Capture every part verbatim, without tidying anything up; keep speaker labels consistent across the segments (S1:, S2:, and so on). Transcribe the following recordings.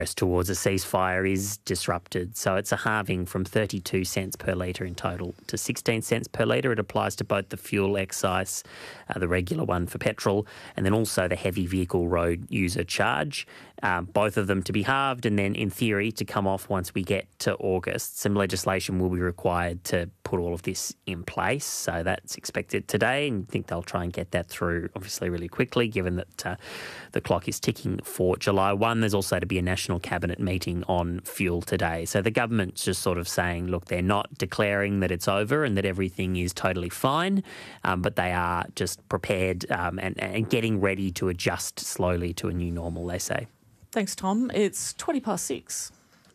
S1: towards a ceasefire is disrupted. So it's a halving from thirty-two cents per litre in total to sixteen cents per litre. It applies to both the fuel excise, uh, the regular one for petrol, and then also the heavy vehicle road user charge. Um, both of them to be halved and then, in theory, to come off once we get to August. Some legislation will be required to put all of this in place. So that's expected today, and I think they'll try and get that through, obviously, really quickly, given that uh, the clock is ticking for July first. There's also to be a National Cabinet meeting on fuel today. So the government's just sort of saying, look, they're not declaring that it's over and that everything is totally fine, um, but they are just prepared um, and, and getting ready to adjust slowly to a new normal, they say.
S2: Thanks, Tom. It's twenty past six.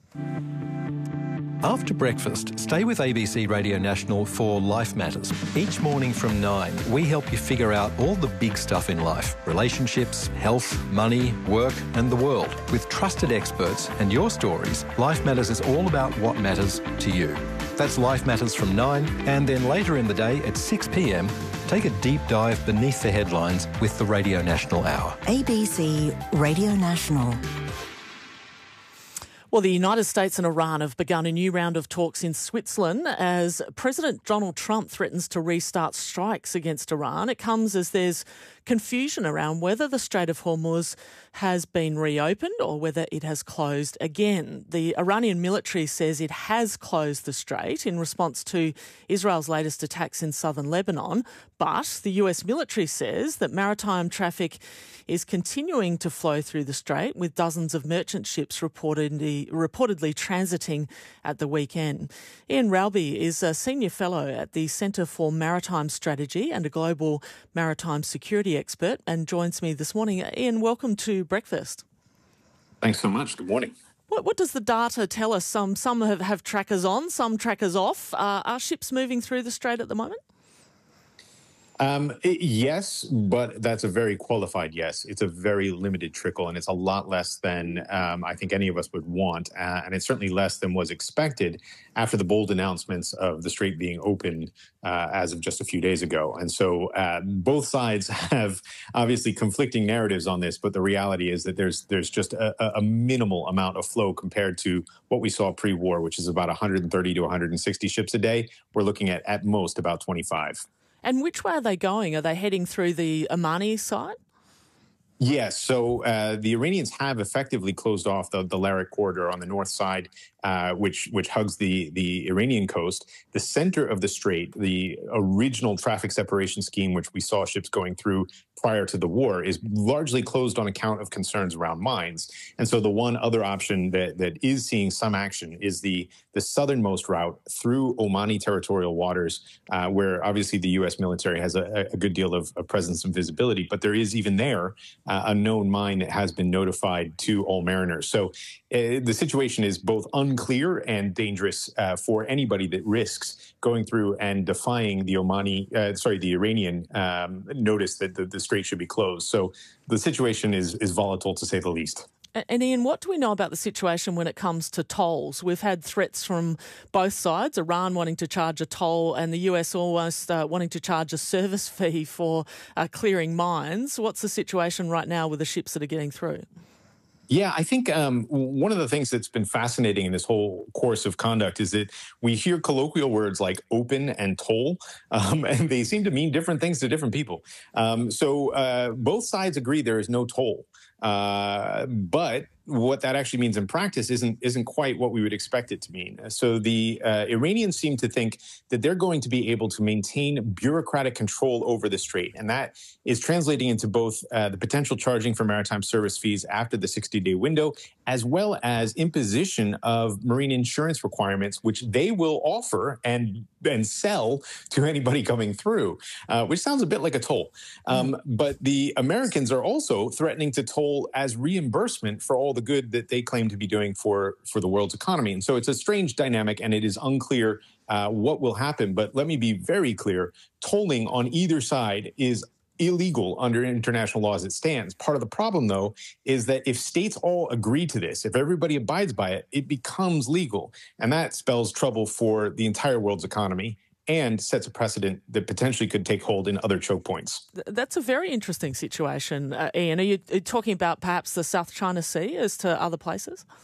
S3: After breakfast, stay with A B C Radio National for Life Matters. Each morning from nine, we help you figure out all the big stuff in life. Relationships, health, money, work and the world. With trusted experts and your stories, Life Matters is all about what matters to you. That's Life Matters from nine, and then later in the day at six p m, take a deep dive beneath the headlines with the Radio National Hour.
S4: A B C Radio National.
S2: Well, the United States and Iran have begun a new round of talks in Switzerland as President Donald Trump threatens to restart strikes against Iran. It comes as there's confusion around whether the Strait of Hormuz has been reopened or whether it has closed again. The Iranian military says it has closed the strait in response to Israel's latest attacks in southern Lebanon, but the U S military says that maritime traffic is continuing to flow through the strait, with dozens of merchant ships reportedly, reportedly transiting at the weekend. Ian Ralby is a senior fellow at the Centre for Maritime Strategy and a global maritime security expert and joins me this morning. Ian, welcome to Breakfast.
S5: Thanks so much. Good morning.
S2: What, what does the data tell us? Some, some have, have trackers on, some trackers off. Uh, are ships moving through the strait at the moment?
S5: Um, it, yes, but that's a very qualified yes. It's a very limited trickle, and it's a lot less than um, I think any of us would want. Uh, and it's certainly less than was expected after the bold announcements of the strait being open uh, as of just a few days ago. And so uh, both sides have obviously conflicting narratives on this, but the reality is that there's there's just a, a minimal amount of flow compared to what we saw pre-war, which is about one hundred thirty to one hundred sixty ships a day. We're looking at, at most, about twenty-five.
S2: And which way are they going? Are they heading through the Omani side?
S5: Yes. So uh, the Iranians have effectively closed off the, the Larak corridor on the north side, uh, which which hugs the, the Iranian coast. The center of the strait, the original traffic separation scheme, which we saw ships going through prior to the war, is largely closed on account of concerns around mines. And so the one other option that, that is seeing some action is the, the southernmost route through Omani territorial waters, uh, where obviously the U S military has a, a good deal of, of presence and visibility. But there is even there uh, a known mine that has been notified to all mariners. So uh, the situation is both unclear and dangerous uh, for anybody that risks going through and defying the Omani, uh, sorry, the Iranian um, notice that the, the strait should be closed. So the situation is is volatile, to say the least.
S2: And Ian, what do we know about the situation when it comes to tolls? We've had threats from both sides, Iran wanting to charge a toll and the U S almost uh, wanting to charge a service fee for uh, clearing mines. What's the situation right now with the ships that are getting through?
S5: Yeah, I think um, one of the things that's been fascinating in this whole course of conduct is that we hear colloquial words like open and toll, um, and they seem to mean different things to different people. Um, so uh, both sides agree there is no toll. Uh, but what that actually means in practice isn't isn't quite what we would expect it to mean. So the uh, Iranians seem to think that they're going to be able to maintain bureaucratic control over the strait, and that is translating into both uh, the potential charging for maritime service fees after the sixty-day window, as well as imposition of marine insurance requirements, which they will offer and and sell to anybody coming through, uh, which sounds a bit like a toll. Um, mm-hmm. But the Americans are also threatening to toll as reimbursement for all the good that they claim to be doing for, for the world's economy. And so it's a strange dynamic, and it is unclear uh, what will happen. But let me be very clear. Tolling on either side is illegal under international law as it stands. Part of the problem, though, is that if states all agree to this, if everybody abides by it, it becomes legal. And that spells trouble for the entire world's economy and sets a precedent that potentially could take hold in other choke points.
S2: That's a very interesting situation, uh, Ian. Are you, are you talking about perhaps the South China Sea as to other places?